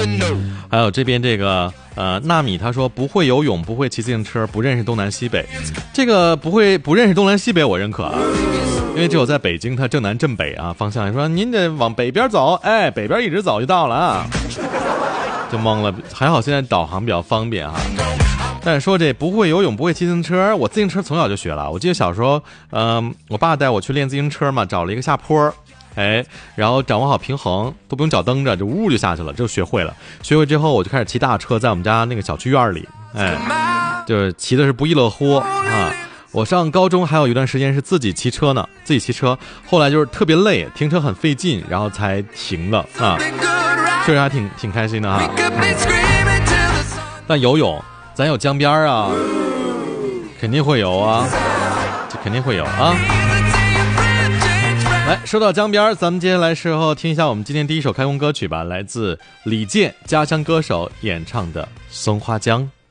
还有这边这个纳米他说不会游泳，不会骑自行车，不认识东南西北。这个不认识东南西北我认可啊，因为只有在北京它正南正北啊方向，说您得往北边走，哎，北边一直走就到了啊，就懵了。还好现在导航比较方便啊。但是说这不会游泳不会骑自行车，我自行车从小就学了。我记得小时候我爸带我去练自行车嘛，找了一个下坡，哎，然后掌握好平衡都不用脚蹬着，就呜就下去了，就学会了。学会之后我就开始骑大车，在我们家那个小区院里，哎，就是骑的是不亦乐乎啊。我上高中还有一段时间是自己骑车呢，自己骑车，后来就是特别累，停车很费劲，然后才停了啊，确实还挺开心的哈。但游泳咱有江边啊，肯定会游啊，这肯定会有啊。来，说到江边，咱们接下来时候听一下我们今天第一首开工歌曲吧，来自李健家乡歌手演唱的《松花江》。